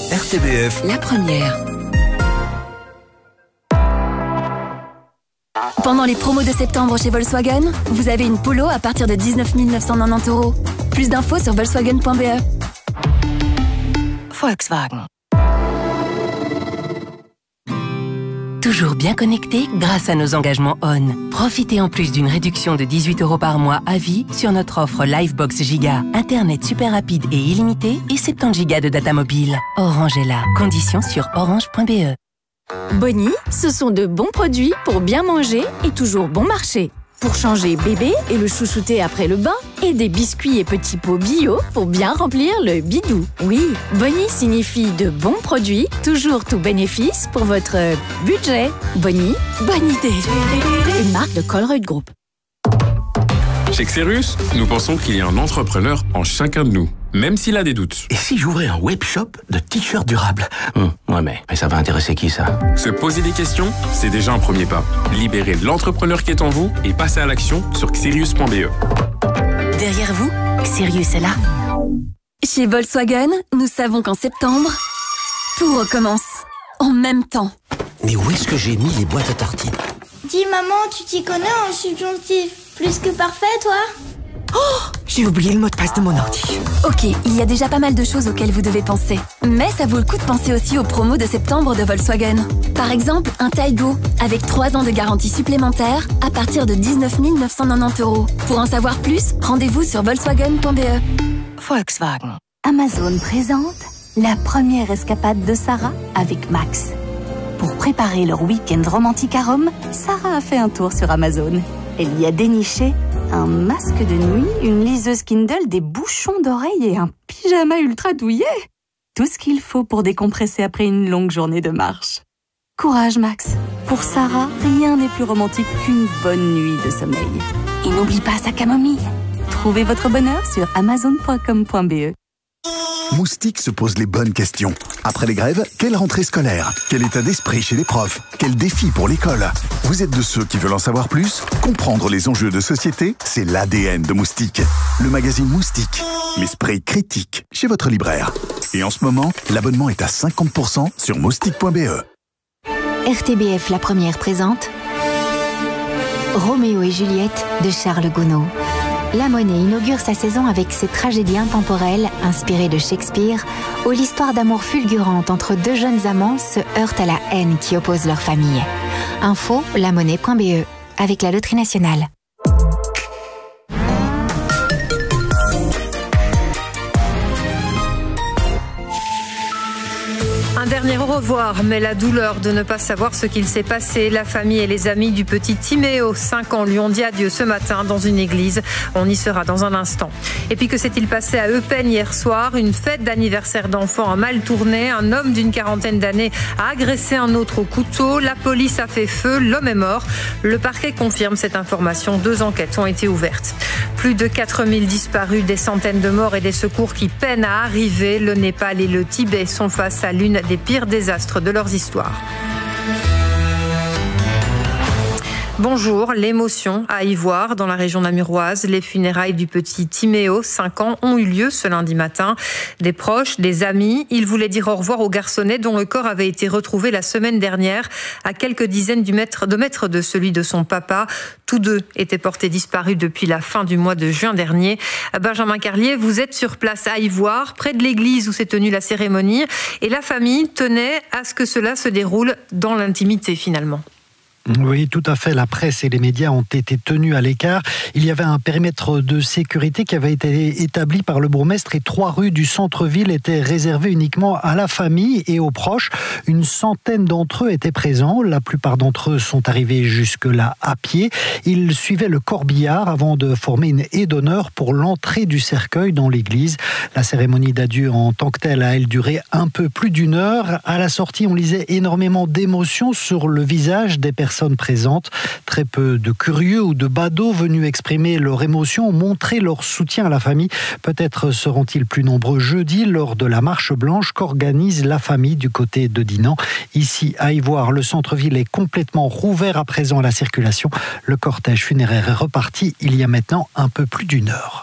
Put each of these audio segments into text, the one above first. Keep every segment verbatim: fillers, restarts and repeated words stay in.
R T B F, la première. Pendant les promos de septembre chez Volkswagen, vous avez une Polo à partir de dix-neuf mille neuf cent quatre-vingt-dix euros. Plus d'infos sur volkswagen point b e. Volkswagen. Toujours bien connecté grâce à nos engagements O N. Profitez en plus d'une réduction de dix-huit euros par mois à vie sur notre offre Livebox Giga. Internet super rapide et illimité et soixante-dix gigas de data mobile. Orange est là. Conditions sur orange point b e. Bonnie, ce sont de bons produits pour bien manger et toujours bon marché. Pour changer bébé et le chouchouter après le bain, et des biscuits et petits pots bio pour bien remplir le bidou. Oui, Bonnie signifie de bons produits, toujours tout bénéfice pour votre budget. Bonnie, bonne idée. Une marque de Colruyt Group. Chez Xerus, nous pensons qu'il y a un entrepreneur en chacun de nous, même s'il a des doutes. Et si j'ouvrais un webshop de t-shirts durables? hum, Ouais, mais, mais ça va intéresser qui, ça? Se poser des questions, c'est déjà un premier pas. Libérez l'entrepreneur qui est en vous et passez à l'action sur xerius point b e. Derrière vous, Sirius est là. Chez Volkswagen, nous savons qu'en septembre, tout recommence. En même temps. Mais où est-ce que j'ai mis les boîtes à tartines? Dis maman, tu t'y connais en subjonctif plus que parfait, toi? Oh, j'ai oublié le mot de passe de mon ordi. Ok, il y a déjà pas mal de choses auxquelles vous devez penser. Mais ça vaut le coup de penser aussi aux promos de septembre de Volkswagen. Par exemple, un Taigo, avec trois ans de garantie supplémentaire à partir de dix-neuf mille neuf cent quatre-vingt-dix euros. Pour en savoir plus, rendez-vous sur volkswagen point b e. Volkswagen. Amazon présente la première escapade de Sarah avec Max. Pour préparer leur week-end romantique à Rome, Sarah a fait un tour sur Amazon. Elle y a déniché un masque de nuit, une liseuse Kindle, des bouchons d'oreilles et un pyjama ultra douillet. Tout ce qu'il faut pour décompresser après une longue journée de marche. Courage, Max. Pour Sarah, rien n'est plus romantique qu'une bonne nuit de sommeil. Et n'oublie pas sa camomille. Trouvez votre bonheur sur amazon point com point b e. Moustique se pose les bonnes questions. Après les grèves, quelle rentrée scolaire? Quel état d'esprit chez les profs? Quel défi pour l'école? Vous êtes de ceux qui veulent en savoir plus? Comprendre les enjeux de société, c'est l'A D N de Moustique. Le magazine Moustique, l'esprit critique, chez votre libraire. Et en ce moment, l'abonnement est à cinquante pour cent sur moustique point b e. R T B F La Première présente Roméo et Juliette de Charles Gounod. La Monnaie inaugure sa saison avec ses tragédies intemporelles inspirées de Shakespeare, où l'histoire d'amour fulgurante entre deux jeunes amants se heurte à la haine qui oppose leurs familles. Info la monnaie point b e avec la Loterie Nationale. Un dernier au revoir, mais la douleur de ne pas savoir ce qu'il s'est passé. La famille et les amis du petit Timéo, cinq ans, lui ont dit adieu ce matin dans une église. On y sera dans un instant. Et puis que s'est-il passé à Eupen hier soir? Une fête d'anniversaire d'enfant a mal tourné. Un homme d'une quarantaine d'années a agressé un autre au couteau. La police a fait feu. L'homme est mort. Le parquet confirme cette information. Deux enquêtes ont été ouvertes. Plus de quatre mille disparus, des centaines de morts et des secours qui peinent à arriver. Le Népal et le Tibet sont face à l'une des pires désastres de leurs histoires. Bonjour, l'émotion à Ivoire, dans la région namuroise. Les funérailles du petit Timéo, cinq ans, ont eu lieu ce lundi matin. Des proches, des amis, ils voulaient dire au revoir au garçonnet dont le corps avait été retrouvé la semaine dernière à quelques dizaines de mètres, de mètres de celui de son papa. Tous deux étaient portés disparus depuis la fin du mois de juin dernier. Benjamin Carlier, vous êtes sur place à Ivoire, près de l'église où s'est tenue la cérémonie, et la famille tenait à ce que cela se déroule dans l'intimité finalement. Oui, tout à fait. La presse et les médias ont été tenus à l'écart. Il y avait un périmètre de sécurité qui avait été établi par le bourgmestre et trois rues du centre-ville étaient réservées uniquement à la famille et aux proches. Une centaine d'entre eux étaient présents. La plupart d'entre eux sont arrivés jusque-là à pied. Ils suivaient le corbillard avant de former une haie d'honneur pour l'entrée du cercueil dans l'église. La cérémonie d'adieu en tant que telle a, elle, duré un peu plus d'une heure. À la sortie, on lisait énormément d'émotions sur le visage des personnes présentes. Très peu de curieux ou de badauds venus exprimer leur émotion ont montré leur soutien à la famille. Peut-être seront-ils plus nombreux jeudi lors de la marche blanche qu'organise la famille du côté de Dinan. Ici, à Ivoire, le centre-ville est complètement rouvert à présent à la circulation. Le cortège funéraire est reparti il y a maintenant un peu plus d'une heure.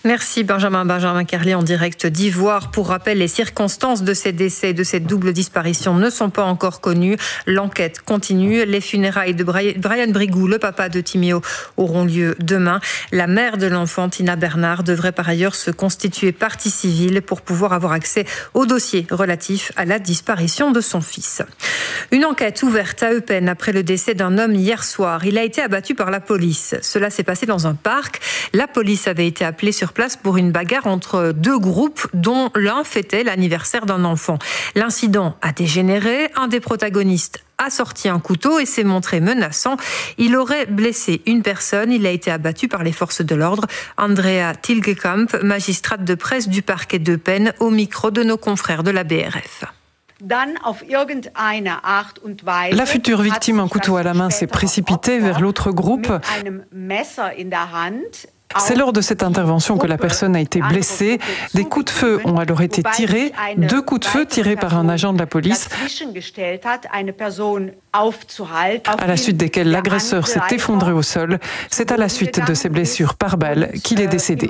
Merci Benjamin. Benjamin Carlier en direct d'Ivoire. Pour rappel, les circonstances de ces décès et de cette double disparition ne sont pas encore connues. L'enquête continue. Les funérailles de Brian Brigou, le papa de Timéo, auront lieu demain. La mère de l'enfant, Tina Bernard, devrait par ailleurs se constituer partie civile pour pouvoir avoir accès au dossier relatif à la disparition de son fils. Une enquête ouverte à Eupen après le décès d'un homme hier soir. Il a été abattu par la police. Cela s'est passé dans un parc. La police avait été appelée sur place pour une bagarre entre deux groupes dont l'un fêtait l'anniversaire d'un enfant. L'incident a dégénéré. Un des protagonistes a sorti un couteau et s'est montré menaçant. Il aurait blessé une personne. Il a été abattu par les forces de l'ordre. Andrea Tilgekamp, magistrate de presse du parquet d'Eupen, au micro de nos confrères de la B R F. La future victime, un couteau à la main, s'est précipitée vers l'autre groupe. C'est lors de cette intervention que la personne a été blessée. Des coups de feu ont alors été tirés, deux coups de feu tirés par un agent de la police, à la suite desquels l'agresseur s'est effondré au sol. C'est à la suite de ces blessures par balle qu'il est décédé.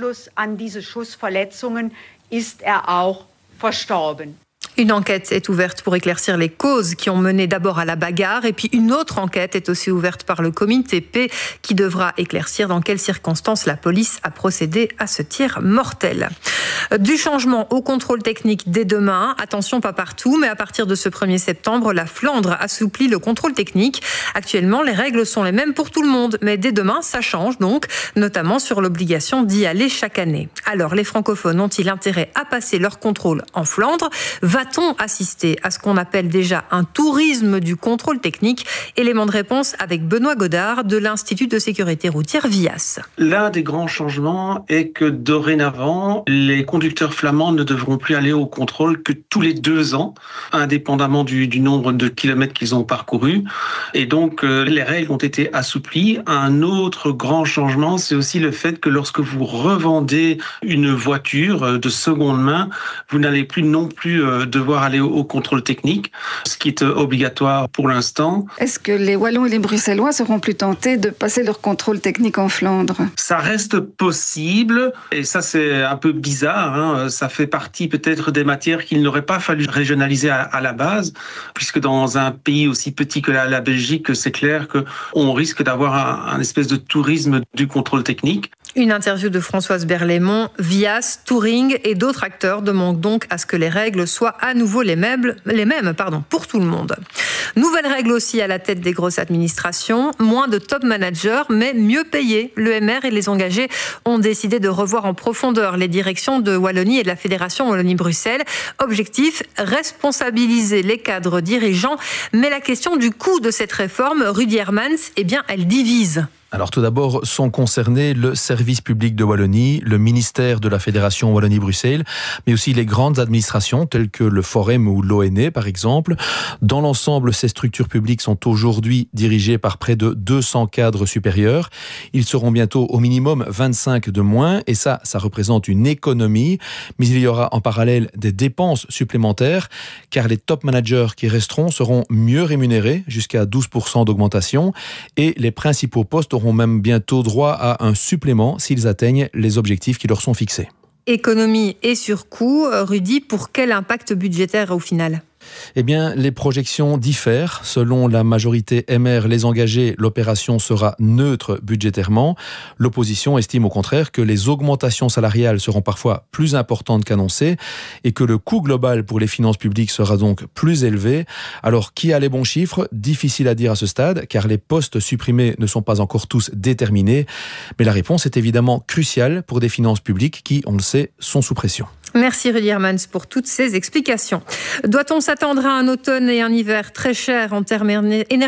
Une enquête est ouverte pour éclaircir les causes qui ont mené d'abord à la bagarre, et puis une autre enquête est aussi ouverte par le comité P qui devra éclaircir dans quelles circonstances la police a procédé à ce tir mortel. Du changement au contrôle technique dès demain. Attention, pas partout, mais à partir de ce premier septembre, la Flandre assouplit le contrôle technique. Actuellement, les règles sont les mêmes pour tout le monde, mais dès demain, ça change donc, notamment sur l'obligation d'y aller chaque année. Alors, les francophones ont-ils intérêt à passer leur contrôle en Flandre ? Va-t-on assister à ce qu'on appelle déjà un tourisme du contrôle technique ? Élément de réponse avec Benoît Godard de l'Institut de sécurité routière Vias. L'un des grands changements est que dorénavant, les conducteurs flamands ne devront plus aller au contrôle que tous les deux ans, indépendamment du, du nombre de kilomètres qu'ils ont parcourus. Et donc, euh, les règles ont été assouplies. Un autre grand changement, c'est aussi le fait que lorsque vous revendez une voiture de seconde main, vous n'allez plus non plus euh, devoir aller au contrôle technique, ce qui est obligatoire pour l'instant. Est-ce que les Wallons et les Bruxellois seront plus tentés de passer leur contrôle technique en Flandre ? Ça reste possible, et ça c'est un peu bizarre, hein. Ça fait partie peut-être des matières qu'il n'aurait pas fallu régionaliser à, à la base, puisque dans un pays aussi petit que la, la Belgique, c'est clair qu'on risque d'avoir un, un espèce de tourisme du contrôle technique. Une interview de Françoise Berlaymont. Vias, Touring et d'autres acteurs demandent donc à ce que les règles soient à nouveau les mêmes, les mêmes pardon, pour tout le monde. Nouvelle règle aussi à la tête des grosses administrations. Moins de top managers, mais mieux payés. Le M R et les engagés ont décidé de revoir en profondeur les directions de Wallonie et de la Fédération Wallonie-Bruxelles. Objectif, responsabiliser les cadres dirigeants. Mais la question du coût de cette réforme, Rudy Hermans, eh bien, elle divise. Alors tout d'abord, sont concernés le service public de Wallonie, le ministère de la Fédération Wallonie-Bruxelles, mais aussi les grandes administrations telles que le Forum ou l'O N E par exemple. Dans l'ensemble, ces structures publiques sont aujourd'hui dirigées par près de deux cents cadres supérieurs. Ils seront bientôt au minimum vingt-cinq de moins, et ça, ça représente une économie. Mais il y aura en parallèle des dépenses supplémentaires, car les top managers qui resteront seront mieux rémunérés, jusqu'à douze pour cent d'augmentation, et les principaux postes auront même bientôt droit à un supplément s'ils atteignent les objectifs qui leur sont fixés. Économie et surcoût, Rudy, pour quel impact budgétaire au final ? Eh bien, les projections diffèrent. Selon la majorité M R, les engagés, l'opération sera neutre budgétairement. L'opposition estime au contraire que les augmentations salariales seront parfois plus importantes qu'annoncées et que le coût global pour les finances publiques sera donc plus élevé. Alors, qui a les bons chiffres ? Difficile à dire à ce stade, car les postes supprimés ne sont pas encore tous déterminés. Mais la réponse est évidemment cruciale pour des finances publiques qui, on le sait, sont sous pression. Merci Rudy Hermans pour toutes ces explications. Doit-on s'attendre à un automne et un hiver très chers en termes énergétiques ?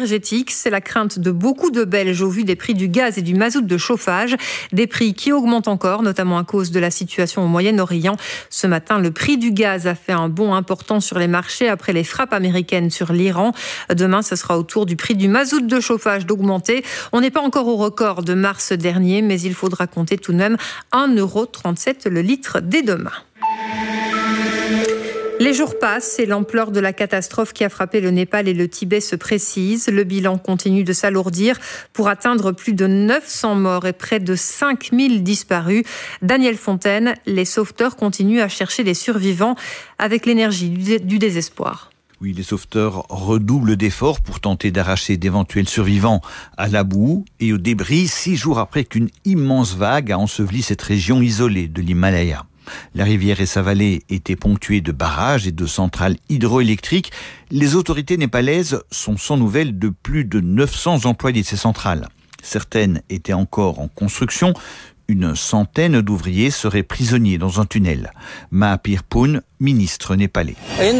C'est la crainte de beaucoup de Belges au vu des prix du gaz et du mazout de chauffage. Des prix qui augmentent encore, notamment à cause de la situation au Moyen-Orient. Ce matin, le prix du gaz a fait un bond important sur les marchés après les frappes américaines sur l'Iran. Demain, ce sera au tour du prix du mazout de chauffage d'augmenter. On n'est pas encore au record de mars dernier, mais il faudra compter tout de même un euro trente-sept le litre dès demain. Les jours passent et l'ampleur de la catastrophe qui a frappé le Népal et le Tibet se précise. Le bilan continue de s'alourdir pour atteindre plus de neuf cents morts et près de cinq mille disparus. Daniel Fontaine, les sauveteurs continuent à chercher les survivants avec l'énergie du désespoir. Oui, les sauveteurs redoublent d'efforts pour tenter d'arracher d'éventuels survivants à la boue et aux débris, six jours après qu'une immense vague a enseveli cette région isolée de l'Himalaya. La rivière et sa vallée étaient ponctuées de barrages et de centrales hydroélectriques. Les autorités népalaises sont sans nouvelles de plus de neuf cents employés de ces centrales. Certaines étaient encore en construction. Une centaine d'ouvriers seraient prisonniers dans un tunnel. Mahapir Poon, ministre népalais.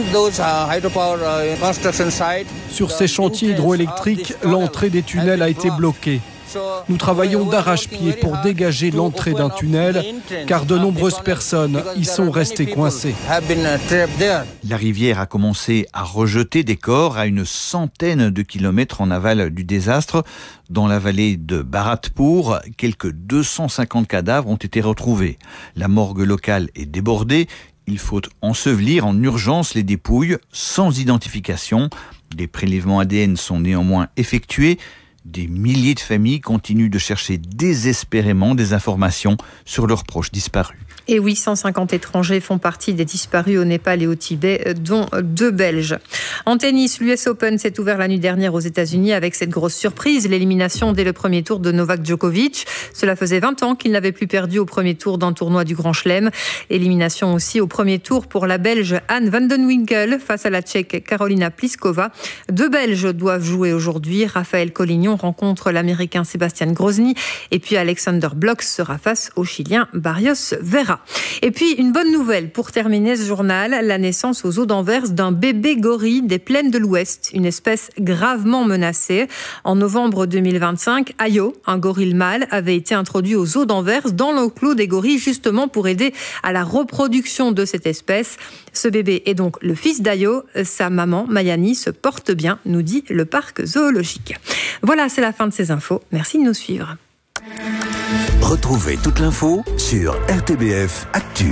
Sur ces chantiers hydroélectriques, l'entrée des tunnels a été bloquée. Nous travaillons d'arrache-pied pour dégager l'entrée d'un tunnel, car de nombreuses personnes y sont restées coincées. La rivière a commencé à rejeter des corps à une centaine de kilomètres en aval du désastre. Dans la vallée de Bharatpur, quelques deux cent cinquante cadavres ont été retrouvés. La morgue locale est débordée. Il faut ensevelir en urgence les dépouilles sans identification. Des prélèvements A D N sont néanmoins effectués. Des milliers de familles continuent de chercher désespérément des informations sur leurs proches disparus. Et oui, cent cinquante étrangers font partie des disparus au Népal et au Tibet, dont deux Belges. En tennis, l'U S Open s'est ouvert la nuit dernière aux États-Unis avec cette grosse surprise, l'élimination dès le premier tour de Novak Djokovic. Cela faisait vingt ans qu'il n'avait plus perdu au premier tour d'un tournoi du Grand Chelem. Élimination aussi au premier tour pour la Belge Anne van den Winkel face à la Tchèque Karolina Pliskova. Deux Belges doivent jouer aujourd'hui. Raphaël Collignon rencontre l'Américain Sébastien Grozny et puis Alexander Blok sera face au Chilien Barrios Vera. Et puis, une bonne nouvelle pour terminer ce journal, la naissance aux eaux d'Anvers d'un bébé gorille des plaines de l'Ouest, une espèce gravement menacée. En novembre deux mille vingt-cinq, Ayo, un gorille mâle, avait été introduit aux eaux d'Anvers dans l'enclos des gorilles, justement pour aider à la reproduction de cette espèce. Ce bébé est donc le fils d'Ayo. Sa maman, Mayani, se porte bien, nous dit le parc zoologique. Voilà, c'est la fin de ces infos. Merci de nous suivre. Retrouvez toute l'info sur R T B F Actu.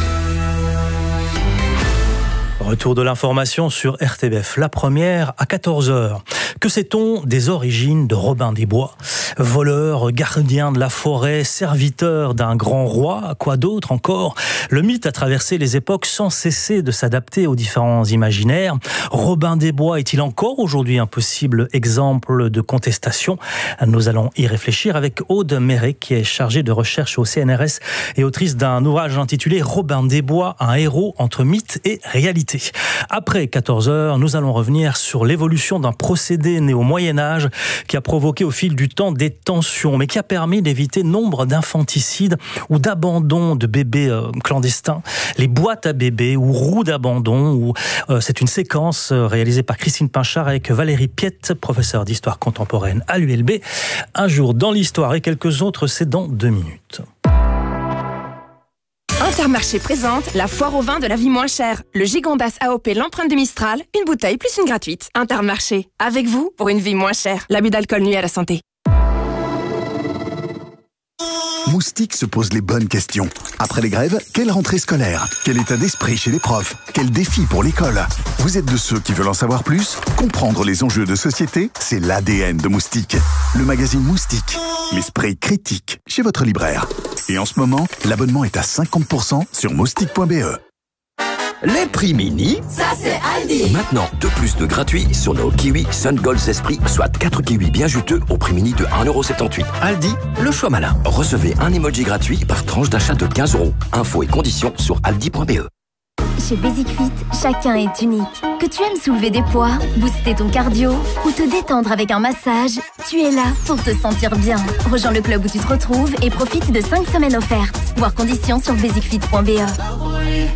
Retour de l'information sur R T B F, la première à quatorze heures. Que sait-on des origines de Robin des Bois ? Voleur, gardien de la forêt, serviteur d'un grand roi, quoi d'autre encore ? Le mythe a traversé les époques sans cesser de s'adapter aux différents imaginaires. Robin des Bois est-il encore aujourd'hui un possible exemple de contestation ? Nous allons y réfléchir avec Aude Méret, qui est chargée de recherche au C N R S et autrice d'un ouvrage intitulé Robin des Bois, un héros entre mythe et réalité. Après quatorze heures, nous allons revenir sur l'évolution d'un procédé né au Moyen-Âge qui a provoqué au fil du temps des tensions, mais qui a permis d'éviter nombre d'infanticides ou d'abandons de bébés euh, clandestins. Les boîtes à bébés ou roues d'abandon, où, euh, c'est une séquence euh, réalisée par Christine Pinchard avec Valérie Piette, professeure d'histoire contemporaine à l'U L B. Un jour dans l'histoire et quelques autres, c'est dans deux minutes. Intermarché présente la foire au vin de la vie moins chère. Le Gigondas A O P, l'empreinte de Mistral, une bouteille plus une gratuite. Intermarché, avec vous pour une vie moins chère. L'abus d'alcool nuit à la santé. Moustique se pose les bonnes questions. Après les grèves, quelle rentrée scolaire ? Quel état d'esprit chez les profs ? Quel défi pour l'école ? Vous êtes de ceux qui veulent en savoir plus ? Comprendre les enjeux de société, c'est l'A D N de Moustique. Le magazine Moustique, l'esprit critique, chez votre libraire. Et en ce moment, l'abonnement est à cinquante pour cent sur moustique point b e. Les prix mini, ça c'est Aldi. Maintenant, deux plus de gratuits sur nos kiwis Sun Golds Esprit, soit quatre kiwis bien juteux au prix mini de un euro soixante-dix-huit. Aldi, le choix malin. Recevez un emoji gratuit par tranche d'achat de quinze euros. Infos et conditions sur aldi point b e. Chez Basic Fit, chacun est unique. Que tu aimes soulever des poids, booster ton cardio ou te détendre avec un massage, tu es là pour te sentir bien. Rejoins le club où tu te retrouves et profite de cinq semaines offertes. Voir conditions sur basic fit point b e.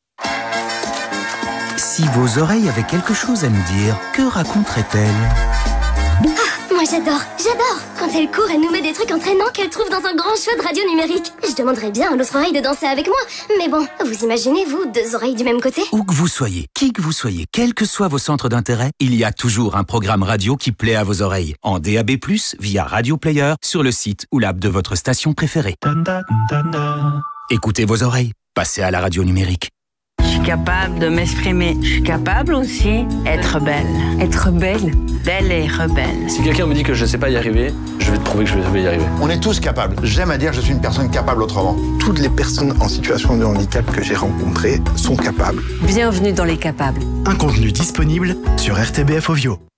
Si vos oreilles avaient quelque chose à nous dire, que raconteraient-elles ? Ah, moi j'adore, j'adore. Quand elle court, elle nous met des trucs entraînants qu'elle trouve dans un grand choix de radio numérique. Je demanderais bien à l'autre oreille de danser avec moi. Mais bon, vous imaginez, vous, deux oreilles du même côté ? Où que vous soyez, qui que vous soyez, quels que soient vos centres d'intérêt, il y a toujours un programme radio qui plaît à vos oreilles. En D A B plus, via Radio Player, sur le site ou l'app de votre station préférée. Écoutez vos oreilles, passez à la radio numérique. Je suis capable de m'exprimer. Je suis capable aussi d'être belle. Être belle Belle et rebelle. Si quelqu'un me dit que je ne sais pas y arriver, je vais te prouver que je vais y arriver. On est tous capables. J'aime à dire que je suis une personne capable autrement. Toutes les personnes en situation de handicap que j'ai rencontrées sont capables. Bienvenue dans Les Capables. Un contenu disponible sur R T B F Ovio.